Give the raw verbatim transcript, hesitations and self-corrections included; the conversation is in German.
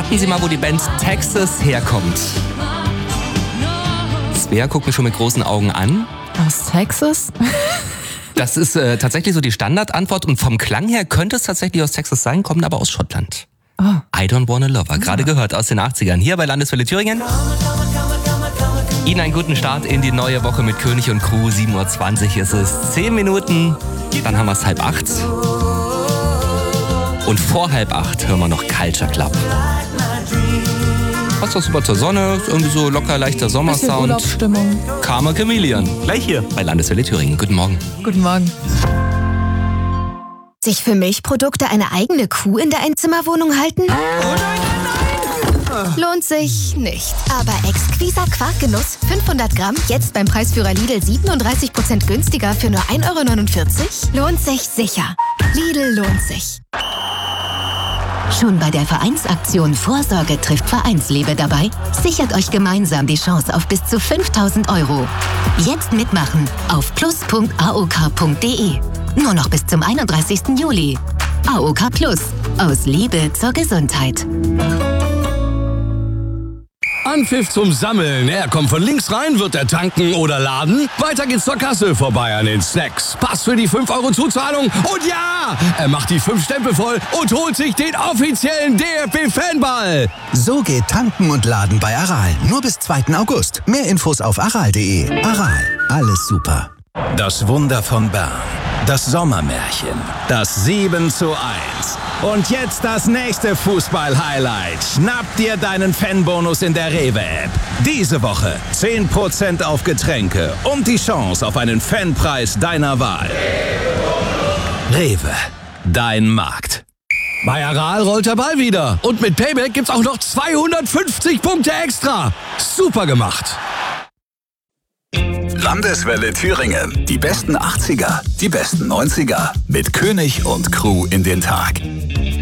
Raten Sie mal, wo die Band Texas herkommt. Svea guckt mich schon mit großen Augen an. Aus Texas? Das ist äh, tatsächlich so die Standardantwort und vom Klang her könnte es tatsächlich aus Texas sein, kommt aber aus Schottland. Oh. I Don't Wanna Lover, gerade gehört aus den achtzigern, hier bei Landeswelle Thüringen. Ihnen einen guten Start in die neue Woche mit König und Crew. sieben Uhr zwanzig ist es, zehn Minuten, dann haben wir es halb acht. Und vor halb acht hören wir noch Culture Club. Passt doch super zur Sonne, ist irgendwie so locker leichter Sommersound. Urlaubsstimmung. Karma Chameleon, gleich hier bei Landeswelle Thüringen. Guten Morgen. Guten Morgen. Sich für Milchprodukte eine eigene Kuh in der Einzimmerwohnung halten? Oh nein, nein, nein. Lohnt sich nicht. Aber Exquisa Quarkgenuss fünfhundert Gramm, jetzt beim Preisführer Lidl siebenunddreißig Prozent günstiger für nur ein Euro neunundvierzig? Lohnt sich sicher. Lidl lohnt sich. Schon bei der Vereinsaktion Vorsorge trifft Vereinsliebe dabei? Sichert euch gemeinsam die Chance auf bis zu fünftausend Euro. Jetzt mitmachen auf plus punkt a o k punkt d e. Nur noch bis zum einunddreißigsten Juli. A O K Plus. Aus Liebe zur Gesundheit. Anpfiff zum Sammeln. Er kommt von links rein, wird er tanken oder laden. Weiter geht's zur Kasse, vorbei an den Snacks. Pass für die fünf Euro Zuzahlung. Und ja, er macht die fünf Stempel voll und holt sich den offiziellen D F B-Fanball. So geht tanken und laden bei Aral. Nur bis zweiten August. Mehr Infos auf aral punkt d e. Aral. Alles super. Das Wunder von Bern. Das Sommermärchen. Das sieben zu eins. Und jetzt das nächste Fußball-Highlight. Schnapp dir deinen Fanbonus in der Rewe-App. Diese Woche zehn Prozent auf Getränke und die Chance auf einen Fanpreis deiner Wahl. Rewe, dein Markt. Bei Aral rollt der Ball wieder. Und mit Payback gibt's auch noch zweihundertfünfzig Punkte extra. Super gemacht. Landeswelle Thüringen. Die besten achtziger, die besten neunziger. Mit König und Crew in den Tag.